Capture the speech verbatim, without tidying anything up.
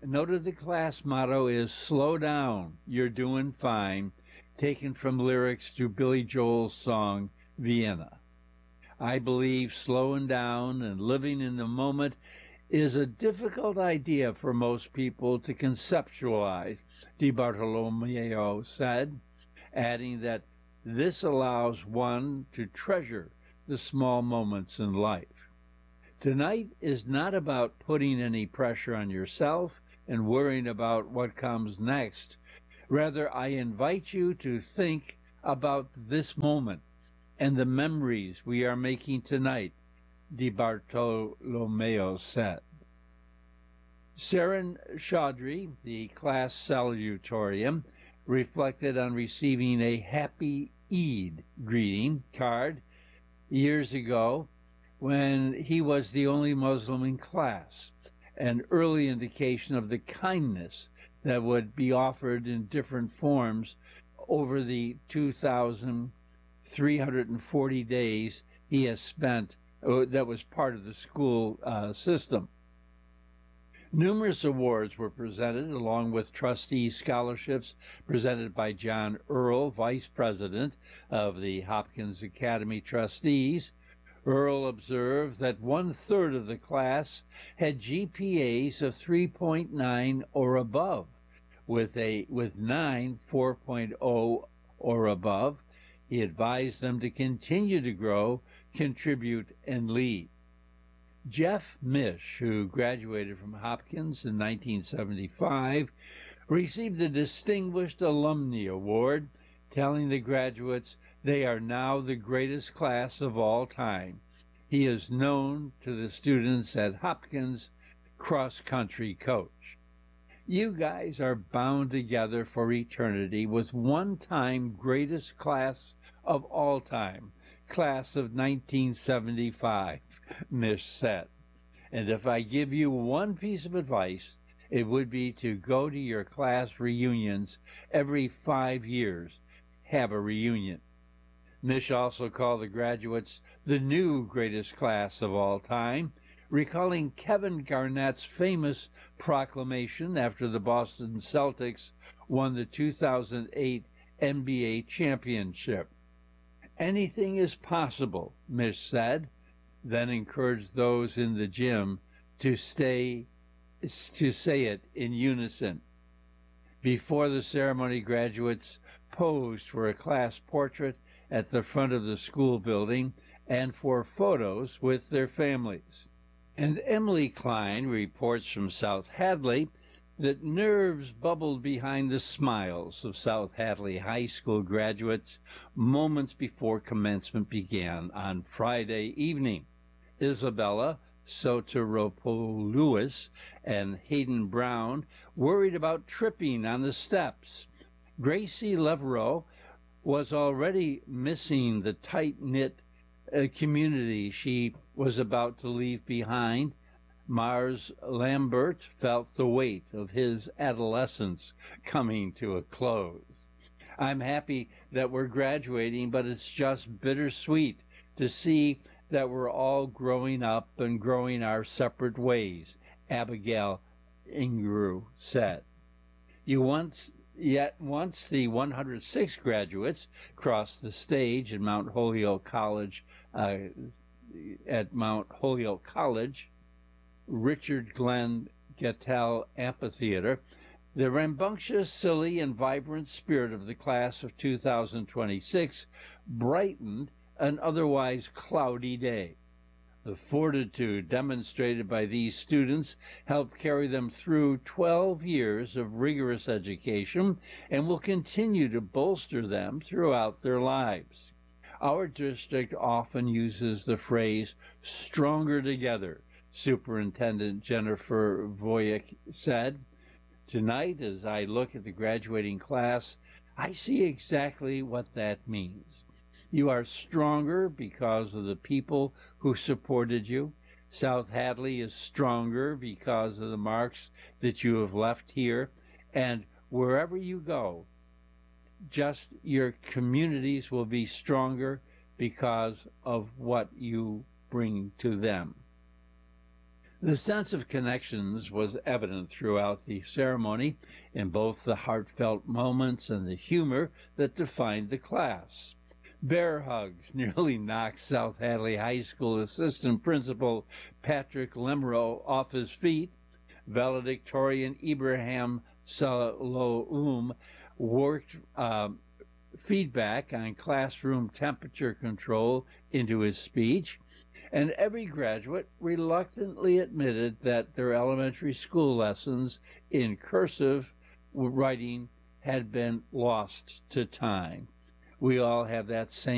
Noted the class motto is "Slow down, you're doing fine," taken from lyrics to Billy Joel's song Vienna. I believe slowing down and living in the moment is a difficult idea for most people to conceptualize, DiBartolomeo said, adding that this allows one to treasure the small moments in life. Tonight is not about putting any pressure on yourself and worrying about what comes next. Rather, I invite you to think about this moment and the memories we are making tonight, DiBartolomeo said. Saren Chaudhry, the class salutatorian, reflected on receiving a Happy Eid greeting card years ago when he was the only Muslim in class, an early indication of the kindness that would be offered in different forms over the two thousand three hundred forty days he has spent uh, that was part of the school uh, system. Numerous awards were presented, along with trustee scholarships presented by John Earl, vice president of the Hopkins Academy Trustees. Earl observed that one-third of the class had G P As of three point nine or above, with a with nine four point oh or above. He advised them to continue to grow, contribute, and lead. Jeff Mish, who graduated from Hopkins in nineteen seventy-five, received the Distinguished Alumni Award, telling the graduates they are now the greatest class of all time. He is known to the students at Hopkins cross-country coach. You guys are bound together for eternity with one-time greatest class of all time, class of nineteen seventy-five, Mish said. And if I give you one piece of advice, it would be to go to your class reunions every five years. Have a reunion. Mish also called the graduates the new greatest class of all time, recalling Kevin Garnett's famous proclamation after the Boston Celtics won the two thousand eight N B A championship. Anything is possible, Mish said, then encouraged those in the gym to stay to say it in unison. Before the ceremony, graduates posed for a class portrait at the front of the school building and for photos with their families. And Emily Klein reports from South Hadley that nerves bubbled behind the smiles of South Hadley High School graduates moments before commencement began on Friday evening. Isabella Soteropoulos and Hayden Brown worried about tripping on the steps. Gracie Levereau was already missing the tight-knit uh, community she was about to leave behind. Mars Lambert felt the weight of his adolescence coming to a close. I'm happy that we're graduating, but it's just bittersweet to see that we're all growing up and growing our separate ways, Abigail Ingru said. You once Yet once the one hundred six graduates crossed the stage at Mount Holyoke College, uh, at Mount Holyoke College, Richard Glenn Gattell Amphitheater, the rambunctious, silly, and vibrant spirit of the class of two thousand twenty-six brightened an otherwise cloudy day. The fortitude demonstrated by these students helped carry them through twelve years of rigorous education and will continue to bolster them throughout their lives. Our district often uses the phrase "stronger together," Superintendent Jennifer Voyek said. Tonight, as I look at the graduating class, I see exactly what that means. You are stronger because of the people who supported you. South Hadley is stronger because of the marks that you have left here. And wherever you go, just your communities will be stronger because of what you bring to them. The sense of connections was evident throughout the ceremony in both the heartfelt moments and the humor that defined the class. Bear hugs nearly knocked South Hadley High School assistant principal Patrick Lemro off his feet. Valedictorian Ibrahim Saloum worked uh, feedback on classroom temperature control into his speech, and every graduate reluctantly admitted that their elementary school lessons in cursive writing had been lost to time. We all have that same